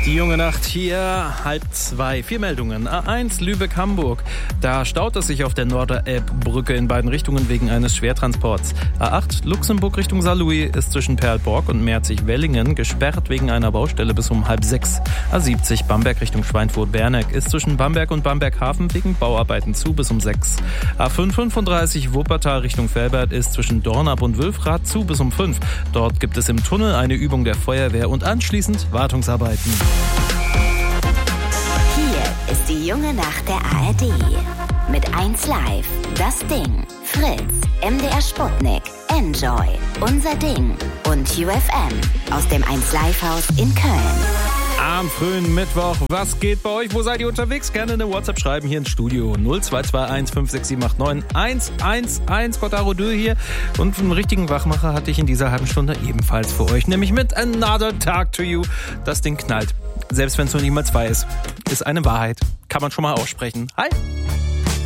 Die junge Nacht hier, 1:30, 4 Meldungen. A1 Lübeck-Hamburg. Da staut es sich auf der Norder-Elb-Brücke in beiden Richtungen wegen eines Schwertransports. A8 Luxemburg Richtung Saarlouis ist zwischen Perlborg und Merzig-Wellingen gesperrt wegen einer Baustelle bis um 5:30. A70 Bamberg Richtung Schweinfurt-Berneck ist zwischen Bamberg und Bamberg-Hafen wegen Bauarbeiten zu bis um 6. A535 Wuppertal Richtung Velbert ist zwischen Dornap und Wülfrath zu bis um 5. Dort gibt es im Tunnel eine Übung der Feuerwehr und anschließend Wartungsarbeiten. Hier ist die junge Nacht der ARD. Mit 1 Live, Das Ding, Fritz, MDR Sputnik, Enjoy, Unser Ding und UFM aus dem 1 Live Haus in Köln. Am frühen Mittwoch, was geht bei euch? Wo seid ihr unterwegs? Gerne eine WhatsApp schreiben hier ins Studio. 0221 56789 111. Cordaro Dö hier. Und einen richtigen Wachmacher hatte ich in dieser halben Stunde ebenfalls für euch. Nämlich mit Another Talk to You. Das Ding knallt. Selbst wenn es nur nicht mal 2 ist. Ist eine Wahrheit. Kann man schon mal aussprechen. Hi!